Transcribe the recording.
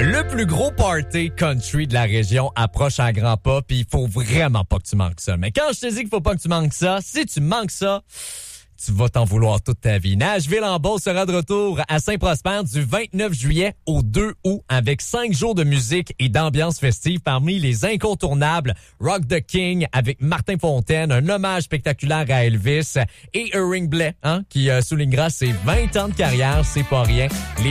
Le plus gros party country de la région approche à grands pas, puis il faut vraiment pas que tu manques ça. Mais quand je te dis qu'il faut pas que tu manques ça, si tu manques ça, tu vas t'en vouloir toute ta vie. Nashville en Beauce sera de retour à Saint-Prosper du 29 juillet au 2 août avec 5 jours de musique et d'ambiance festive parmi les incontournables Rock the King avec Martin Fontaine, un hommage spectaculaire à Elvis et Irving Blais, qui soulignera ses 20 ans de carrière, c'est pas rien. Les